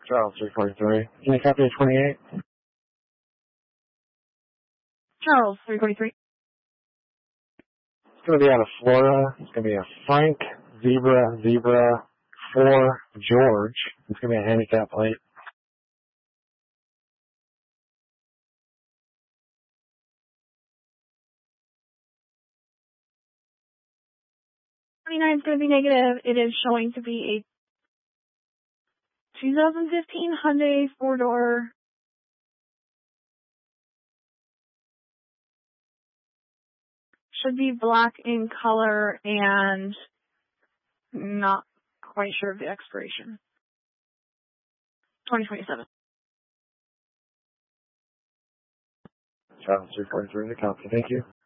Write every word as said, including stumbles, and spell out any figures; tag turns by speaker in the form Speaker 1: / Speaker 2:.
Speaker 1: Charles three forty-three. Can you copy twenty-eight?
Speaker 2: Charles three forty-three.
Speaker 1: It's going to be out of Florida. It's going to be a Frank Zebra Zebra four George. It's going to be a handicap plate.
Speaker 2: twenty-nine is going to be negative. It is showing to be a two thousand fifteen Hyundai four-door. Should be black in color and not quite sure of the expiration. twenty twenty-seven.
Speaker 1: Charles three forty-three, the copy. Thank you.